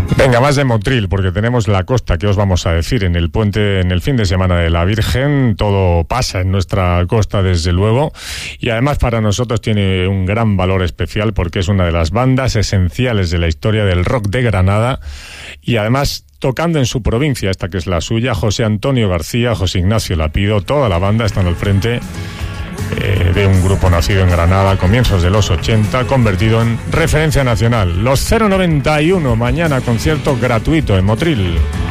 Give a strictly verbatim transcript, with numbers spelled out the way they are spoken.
Venga, más de Motril, porque tenemos la costa, ¿qué os vamos a decir? En el puente, en el fin de semana de la Virgen, todo pasa en nuestra costa, desde luego, y además para nosotros tiene un gran valor especial porque es una de las bandas esenciales de la historia del rock de Granada, y además tocando en su provincia, esta que es la suya, José Antonio García, José Ignacio Lapido, toda la banda están al frente Eh, de un grupo nacido en Granada a comienzos de los ochenta, convertido en referencia nacional. Los cero noventa y uno, mañana concierto gratuito en Motril.